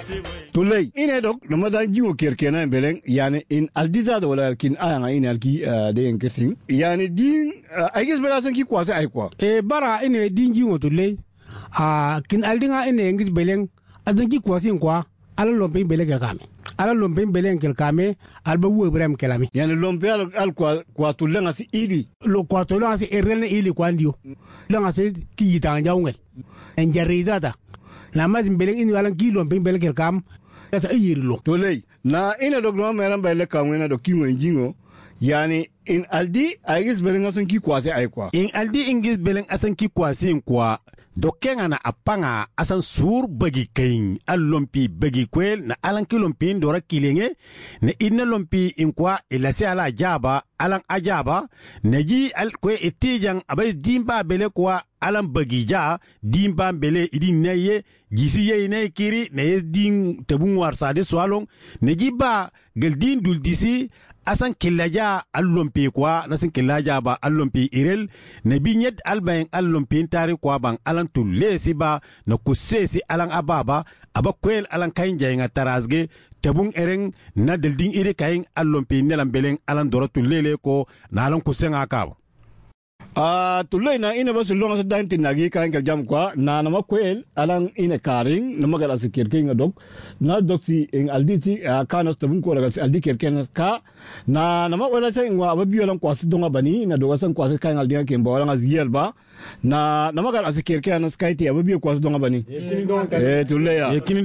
tulay ine dok namadan jiwo kerkena beleng yani in aldiza da wala kin aya ina alki de enketin yani din aigis belasan ki kwase ay kwa bara ine din jiwo tulay kin aldinga ine engis beleng adan ki kwase kwa ala lompe beleng kame ala lompe beleng kame alba wu ibrahim kelami yani lompe al kwa tulenga si idi lo kwa tulenga si erene ili kwa ndio lenga si ki yitanga ngel enjarizata na mazin beleng inu alan ki lompe beleng kam ata ayirlo tolay na ina dok no meran bele kamwena dok kiwo njingo yani in aldi aigis beleng asan ki kwase ay kwa in aldi ingis beleng asan ki kwase kwa dokenga na apanga asan sur bagi kain alompi bagi kwel na alan kilompi ndora kilenge na inna lompi inkwa ilasi ala jaba alan ajaba neji al kwe etijang abay dimba bele kwa alan bagi ja dimba bele idin neye gisi ye ne kiri ne din tabun warsa de swalong neji ba galdin dul disi asan killaja allompi kwa nasin killaja ba allompi irel na binyet albayin allompi tari kwa bang alan tulle si ba na kusesi alan ababa abakwel alan kain jaynga tarazge tabung ereng na delding iri kain allompi nelan beleng alan dora tullele ko na alan kusenga kaba tulay na ina bas longa sa dantin nagi kain ka jam kwa na namakwel alang ina karing na magala si kirking dok na dok si ing alditi kanos tabung ko laga si aldi kirking ka na namawala sa ingwa ababiyo lang kwasi donga bani na doga sang kwasi kain aldi kimba wala nga ziyel ba na namagala si kirking na skaiti ababiyo kwasi donga bani tulay